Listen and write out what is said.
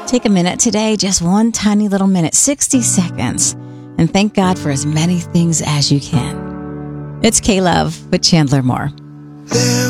Take a minute today, just one tiny little minute, 60 seconds, and thank God for as many things as you can. It's K-Love with Chandler Moore.